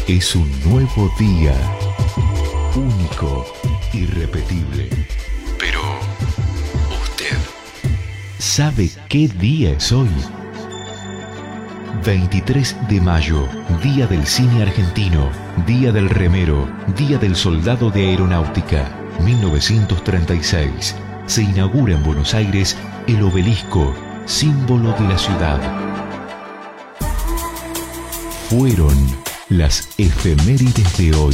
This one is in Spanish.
Es un nuevo día, único, irrepetible. Pero, ¿usted sabe qué día es hoy? 23 de mayo, Día del Cine Argentino, Día del Remero, Día del Soldado de Aeronáutica, 1936. Se inaugura en Buenos Aires el obelisco, símbolo de la ciudad. Fueron las efemérides de hoy.